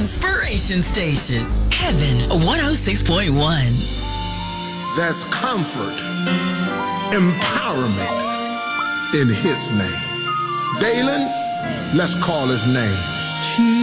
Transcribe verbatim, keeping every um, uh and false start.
Inspiration Station. Heaven one oh six point one. There's comfort, empowerment in his name. Dalen, let's call his name.